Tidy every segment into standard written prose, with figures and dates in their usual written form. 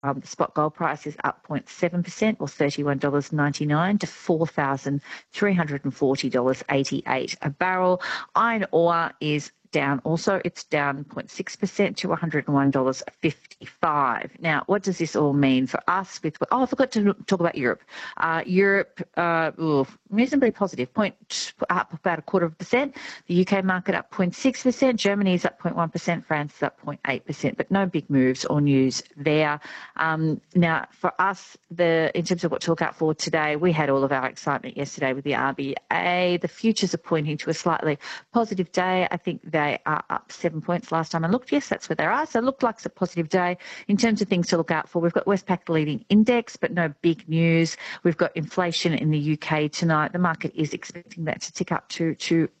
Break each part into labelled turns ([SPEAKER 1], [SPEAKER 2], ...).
[SPEAKER 1] The spot gold price is up 0.7% or $31.99 to $4,340.88 a barrel. Iron ore is down also. It's down 0.6% to $101.55. Now, what does this all mean for us? I forgot to talk about Europe. Europe, reasonably positive, up about 0.25%. The UK market up 0.6%. Germany is up 0.1%. France is up 0.8%, but no big moves or news there. Now, for us, in terms of what to look out for today, we had all of our excitement yesterday with the RBA. The futures are pointing to a slightly positive day. I think they are up 7 points last time I looked. Yes, that's where they are. So it looked like it's a positive day. In terms of things to look out for, we've got Westpac leading index, but no big news. We've got inflation in the UK tonight. The market is expecting that to tick up to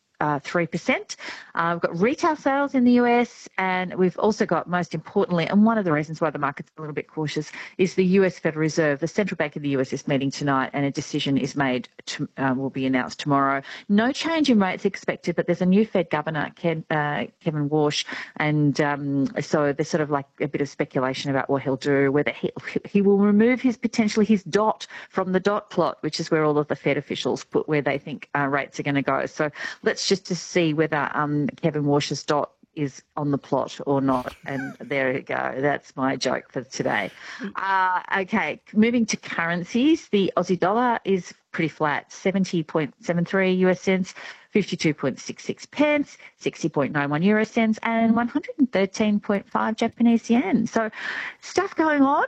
[SPEAKER 1] 3%. We've got retail sales in the US, and we've also got, most importantly, and one of the reasons why the market's a little bit cautious, is the US Federal Reserve. The central bank of the US is meeting tonight, and a decision is made, will be announced tomorrow. No change in rates expected, but there's a new Fed governor, Kevin Warsh, and so there's sort of like a bit of speculation about what he'll do, whether he will remove his dot from the dot plot, which is where all of the Fed officials put where they think rates are going to go. So let's just to see whether Kevin Warsh's dot is on the plot or not. And there you go. That's my joke for today. Okay, moving to currencies. The Aussie dollar is pretty flat, 70.73 US cents, 52.66 pence, 60.91 euro cents, and 113.5 Japanese yen. So stuff going on.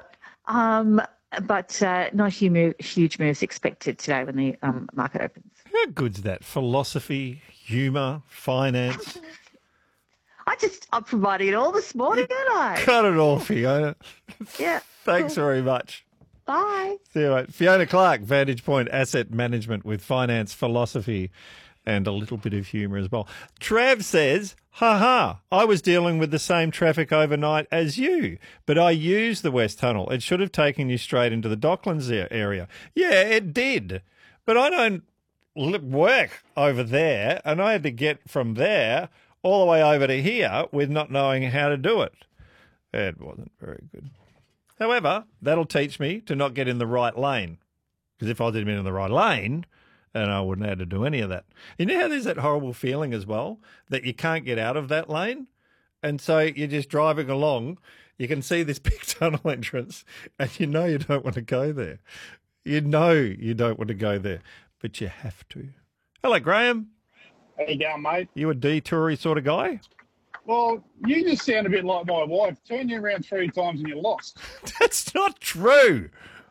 [SPEAKER 1] But not huge moves expected today when the market opens.
[SPEAKER 2] How good's that? Philosophy, humour, finance.
[SPEAKER 1] I provided it all this morning, didn't I?
[SPEAKER 2] Cut it all, Fiona.
[SPEAKER 1] Yeah.
[SPEAKER 2] Thanks very much.
[SPEAKER 1] Bye.
[SPEAKER 2] See you later. Fiona Clark, Vantage Point Asset Management with finance, philosophy, and a little bit of humour as well. Trav says, I was dealing with the same traffic overnight as you, but I used the West Tunnel. It should have taken you straight into the Docklands area. Yeah, it did. But I don't work over there, and I had to get from there all the way over to here with not knowing how to do it. It wasn't very good. However, that'll teach me to not get in the right lane, because if I didn't get in the right lane, and I wouldn't have to do any of that. You know how there's that horrible feeling as well that you can't get out of that lane? And so you're just driving along, you can see this big tunnel entrance, and you know you don't want to go there. You know you don't want to go there, but you have to. Hello, Graham.
[SPEAKER 3] How you going, mate?
[SPEAKER 2] You a detoury sort of guy?
[SPEAKER 3] Well, you just sound a bit like my wife. Turn you around 3 times and you're lost.
[SPEAKER 2] That's not true.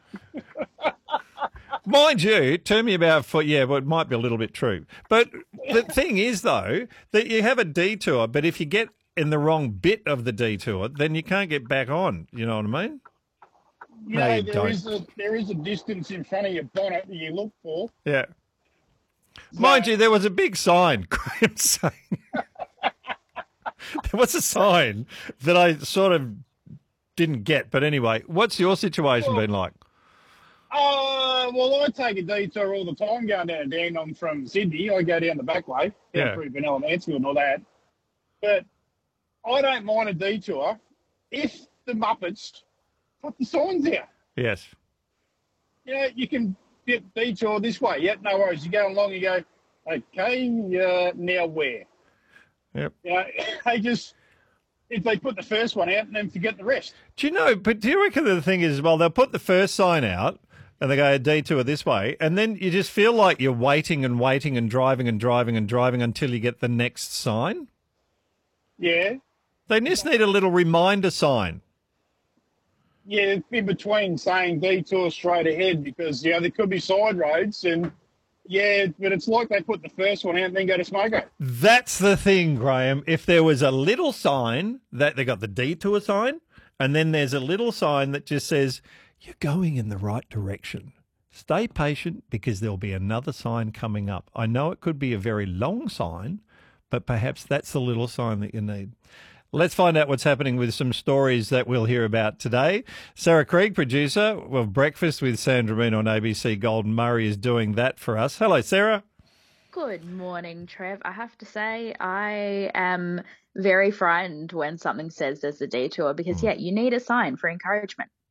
[SPEAKER 2] Mind you, turn me about foot, yeah, well, it might be a little bit true. But the thing is, though, that you have a detour, but if you get in the wrong bit of the detour, then you can't get back on. You know what I mean?
[SPEAKER 3] You know, there is a distance in front of your bonnet that you look for.
[SPEAKER 2] Yeah. So, mind you, there was a big sign, Graham, saying... there was a sign that I sort of didn't get. But anyway, what's your situation been like?
[SPEAKER 3] Well, I take a detour all the time going down to Dandenong from Sydney. I go down the back way, through Benalla Mansfield and all that. But I don't mind a detour if the Muppets put the signs out.
[SPEAKER 2] Yes.
[SPEAKER 3] You know, you can get detour this way. Yep, no worries. You go along, you go, okay, now where?
[SPEAKER 2] Yep.
[SPEAKER 3] You know, if they put the first one out and then forget the rest.
[SPEAKER 2] Do you reckon the thing is, well, they'll put the first sign out and they go, a detour this way, and then you just feel like you're waiting and waiting and driving and driving and driving until you get the next sign?
[SPEAKER 3] Yeah.
[SPEAKER 2] They just need a little reminder sign.
[SPEAKER 3] Yeah, in between saying detour straight ahead because, there could be side roads and, but it's like they put the first one out and then go to Smoko.
[SPEAKER 2] That's the thing, Graham. If there was a little sign that they got the detour sign and then there's a little sign that just says, you're going in the right direction. Stay patient because there'll be another sign coming up. I know it could be a very long sign, but perhaps that's the little sign that you need. Let's find out what's happening with some stories that we'll hear about today. Sarah Krieg, producer of Breakfast with Sandra Bean on ABC Golden Murray, is doing that for us. Hello, Sarah.
[SPEAKER 4] Good morning, Trev. I have to say I am very frightened when something says there's a detour because, you need a sign for encouragement.